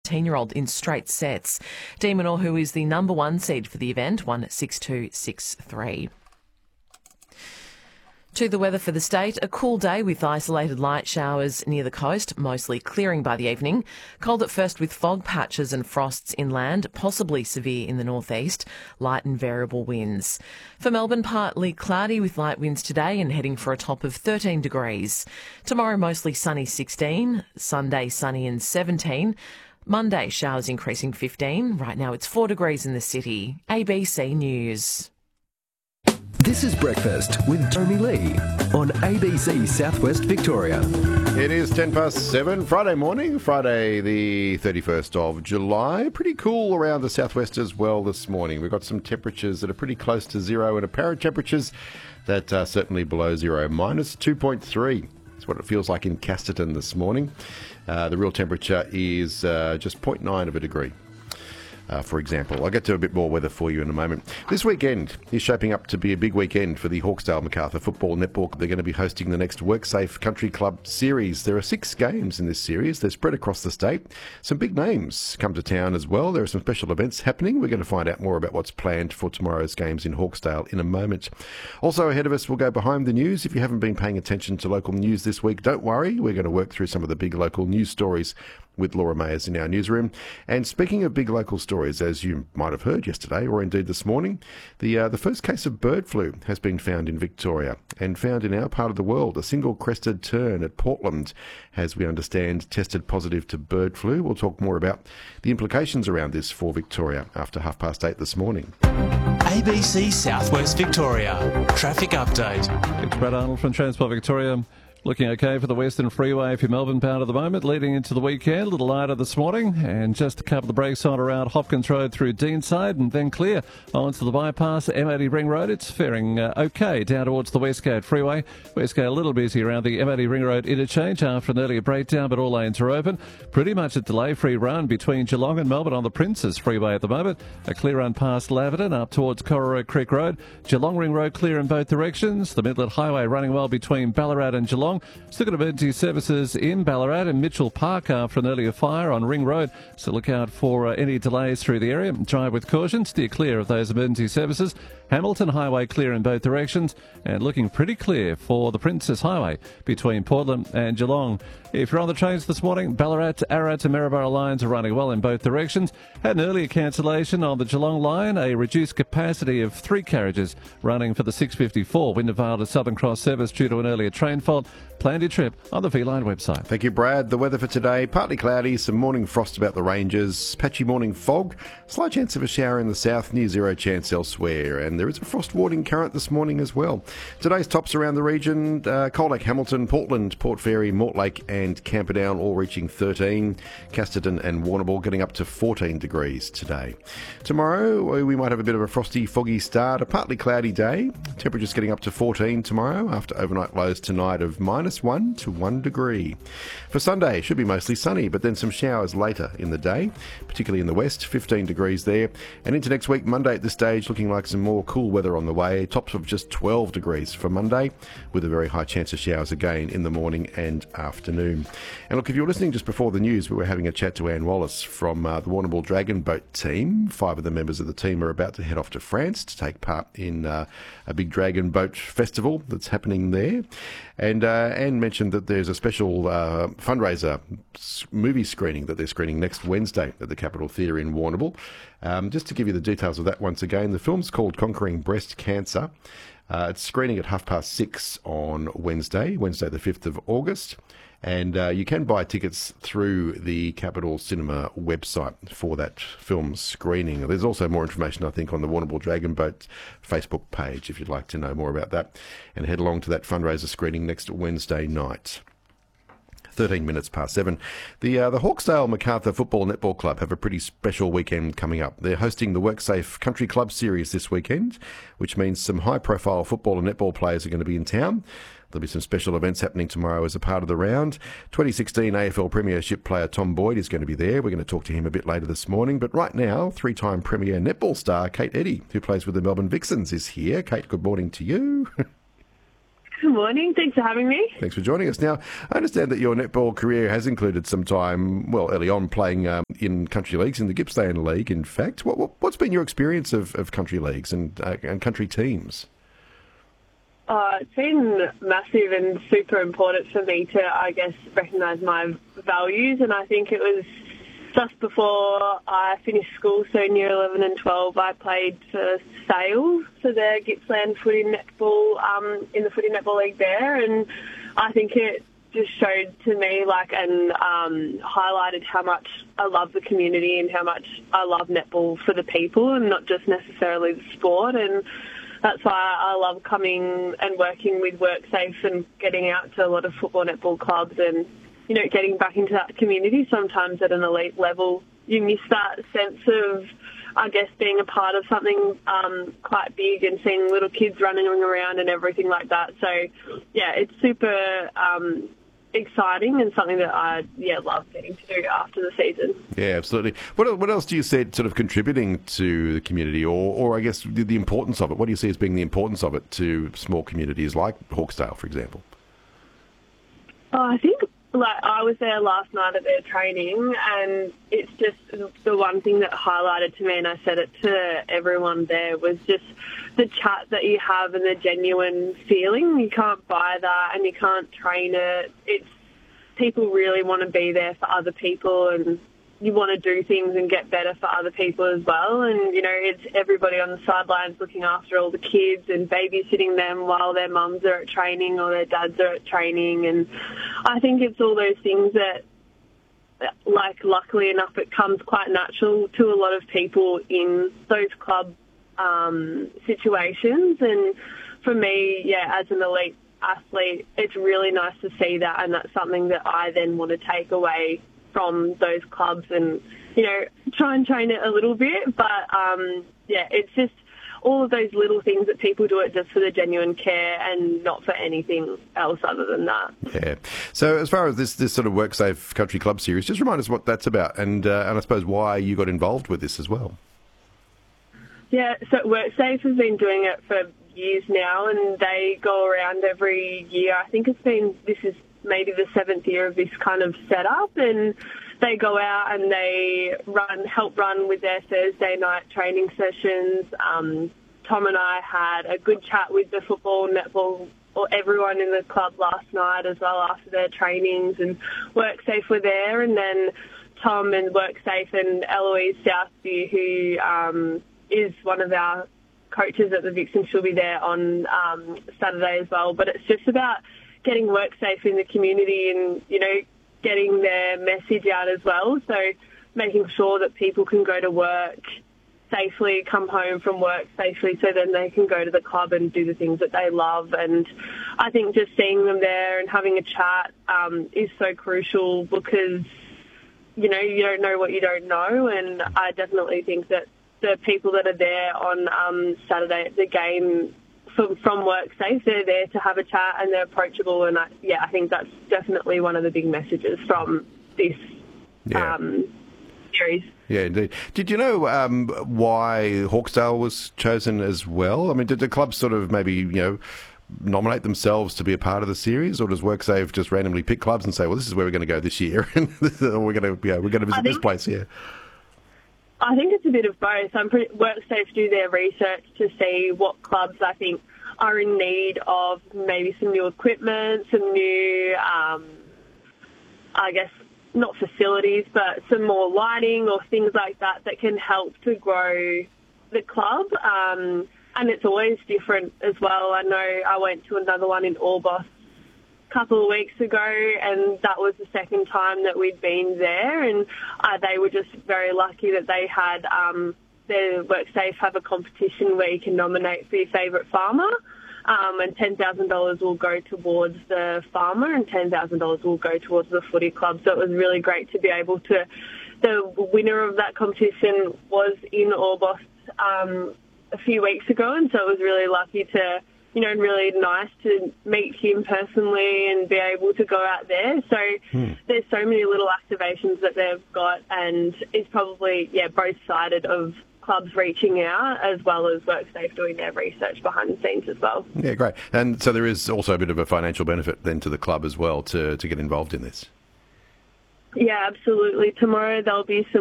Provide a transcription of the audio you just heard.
18-year-old in straight sets. De Minaur, who is the number one seed for the event, won 6-2, 6-3. To the weather for the state, a cool day with isolated light showers near the coast, mostly clearing by the evening. Cold at first with fog patches and frosts inland, possibly severe in the northeast. Light and variable winds. For Melbourne, partly cloudy with light winds today and heading for a top of 13 degrees. Tomorrow, mostly sunny 16. Sunday, sunny and 17. Monday, showers increasing 15. Right now it's 4 degrees in the city. ABC News. This is Breakfast with Tony Lee on ABC Southwest Victoria. It is 7:10, Friday morning, Friday the 31st of July. Pretty cool around the southwest as well this morning. We've got some temperatures that are pretty close to zero and apparent temperatures that are certainly below zero. Minus 2.3 is what it feels like in Casterton this morning. The real temperature is just 0.9 of a degree. For example. I'll get to a bit more weather for you in a moment. This weekend is shaping up to be a big weekend for the Hawkesdale Macarthur Football Netball. They're going to be hosting the next WorkSafe Country Club Series. There are 6 games in this series. They're spread across the state. Some big names come to town as well. There are some special events happening. We're going to find out more about what's planned for tomorrow's games in Hawkesdale in a moment. Also ahead of us, we'll go behind the news. If you haven't been paying attention to local news this week, don't worry. We're going to work through some of the big local news stories with Laura Mayers in our newsroom. And speaking of big local stories, as you might have heard yesterday, or indeed this morning, the first case of bird flu has been found in Victoria and found in our part of the world. A single-crested tern at Portland, as we understand, tested positive to bird flu. We'll talk more about the implications around this for Victoria after 8:30 this morning. ABC Southwest Victoria. Traffic update. It's Brad Arnold from Transport Victoria. Looking okay for the Western Freeway for Melbourne bound at the moment, leading into the weekend. A little lighter this morning, and just a couple of breaks on around Hopkins Road through Deanside, and then clear onto the bypass, M80 Ring Road. It's faring okay down towards the Westgate Freeway. Westgate a little busy around the M80 Ring Road interchange after an earlier breakdown, but all lanes are open. Pretty much a delay-free run between Geelong and Melbourne on the Princes Freeway at the moment. A clear run past Laverton up towards Corora Creek Road. Geelong Ring Road clear in both directions. The Midland Highway running well between Ballarat and Geelong. Still got emergency services in Ballarat and Mitchell Park after an earlier fire on Ring Road. So look out for any delays through the area. Drive with caution. Steer clear of those emergency services. Hamilton Highway clear in both directions and looking pretty clear for the Princess Highway between Portland and Geelong. If you're on the trains this morning, Ballarat to Ararat to Maryborough lines are running well in both directions. Had an earlier cancellation on the Geelong line, a reduced capacity of 3 carriages running for the 654 Windervale to Southern Cross service due to an earlier train fault. Plan your trip on the V-Line website. Thank you, Brad. The weather for today, partly cloudy, some morning frost about the ranges, patchy morning fog, slight chance of a shower in the south, near zero chance elsewhere, and there is a frost warning current this morning as well. Today's tops around the region, Cold Lake, Hamilton, Portland, Port Fairy, Mortlake and Camperdown all reaching 13, Casterton and Warrnambool getting up to 14 degrees today. Tomorrow we might have a bit of a frosty, foggy start, a partly cloudy day, temperatures getting up to 14 tomorrow after overnight lows tonight of -1 to 1 degree. For Sunday, it should be mostly sunny, but then some showers later in the day, particularly in the west, 15 degrees there. And into next week, Monday at this stage, looking like some more cool weather on the way. Tops of just 12 degrees for Monday, with a very high chance of showers again in the morning and afternoon. And look, if you were listening just before the news, we were having a chat to Anne Wallace from the Warrnambool Dragon Boat team. 5 of the members of the team are about to head off to France to take part in a big dragon boat festival that's happening there. And Anne mentioned that there's a special fundraiser movie screening that they're screening next Wednesday at the Capitol Theatre in Warrnambool. Just to give you the details of that once again, the film's called Conquering Breast Cancer. It's screening at 6:30 on Wednesday the 5th of August. And you can buy tickets through the Capitol Cinema website for that film screening. There's also more information, I think, on the Warrnambool Dragon Boat Facebook page if you'd like to know more about that. And head along to that fundraiser screening next Wednesday night. 13 minutes past 7. The Hawkesdale Macarthur Football Netball Club have a pretty special weekend coming up. They're hosting the WorkSafe Country Club Series this weekend, which means some high-profile football and netball players are going to be in town. There'll be some special events happening tomorrow as a part of the round. 2016 AFL Premiership player Tom Boyd is going to be there. We're going to talk to him a bit later this morning. But right now, 3-time Premier netball star Kate Eddy, who plays with the Melbourne Vixens, is here. Kate, good morning to you. Good morning. Thanks for having me. Thanks for joining us. Now, I understand that your netball career has included some time, well, early on, playing in country leagues, in the Gippsland League, in fact. What's been your experience of country leagues and country teams? It's been massive and super important for me to, I guess, recognise my values. And I think it was just before I finished school, so in year 11 and 12, I played for Sale, for the Gippsland Footy Netball, in the Footy Netball League there. And I think it just showed to me, and highlighted how much I love the community and how much I love netball for the people and not just necessarily the sport. And that's why I love coming and working with WorkSafe and getting out to a lot of football netball clubs and, getting back into that community. Sometimes at an elite level, you miss that sense of, I guess, being a part of something quite big and seeing little kids running around and everything like that. So, yeah, it's super exciting and something that I love getting to do after the season. Yeah, absolutely. What else do you see sort of contributing to the community, or I guess the importance of it? What do you see as being the importance of it to small communities like Hawkesdale, for example? I think I was there last night at their training, and it's just the one thing that highlighted to me, and I said it to everyone there, was just the chat that you have and the genuine feeling. You can't buy that and you can't train it. It's people really want to be there for other people, and you want to do things and get better for other people as well. And, it's everybody on the sidelines looking after all the kids and babysitting them while their mums are at training or their dads are at training. And I think it's all those things that, luckily enough, it comes quite natural to a lot of people in those club situations. And for me, as an elite athlete, it's really nice to see that, and that's something that I then want to take away from those clubs and, try and train it a little bit. But, it's just all of those little things that people do it just for the genuine care and not for anything else other than that. Yeah. So as far as this sort of WorkSafe Country Club series, just remind us what that's about and I suppose why you got involved with this as well. Yeah, so WorkSafe has been doing it for years now, and they go around every year. I think this is maybe the 7th year of this kind of setup, and they go out and they help run with their Thursday night training sessions. Tom and I had a good chat with the football, netball, or everyone in the club last night as well after their trainings, and WorkSafe were there, and then Tom and WorkSafe and Eloise Southview, who is one of our coaches at the Vixen, she'll be there on Saturday as well. But it's just about getting WorkSafe in the community and, getting their message out as well. So making sure that people can go to work safely, come home from work safely, so then they can go to the club and do the things that they love. And I think just seeing them there and having a chat is so crucial, because, you don't know what you don't know. And I definitely think that the people that are there on Saturday at the game from WorkSafe, they're there to have a chat and they're approachable. And I think that's definitely one of the big messages from this series. Yeah, indeed. Did you know why Hawkesdale was chosen as well? I mean, did the club sort of maybe, nominate themselves to be a part of the series, or does WorkSafe just randomly pick clubs and say, well, this is where we're going to go this year, and we're going to visit this place here? I think it's a bit of both. WorkSafe do their research to see what clubs I think are in need of maybe some new equipment, some new, I guess, not facilities, but some more lighting or things like that can help to grow the club. And it's always different as well. I know I went to another one in Orbost a couple of weeks ago, and that was the second time that we'd been there, and they were just very lucky that they had their WorkSafe have a competition where you can nominate for your favourite farmer, and $10,000 will go towards the farmer and $10,000 will go towards the footy club. So it was really great to be able to, the winner of that competition was in Orbost a few weeks ago, and so it was really lucky to, and really nice to meet him personally and be able to go out there. So there's so many little activations that they've got, and it's probably, both-sided of clubs reaching out, as well as WorkSafe doing their research behind the scenes as well. Yeah, great. And so there is also a bit of a financial benefit then to the club as well to get involved in this. Yeah, absolutely. Tomorrow there'll be some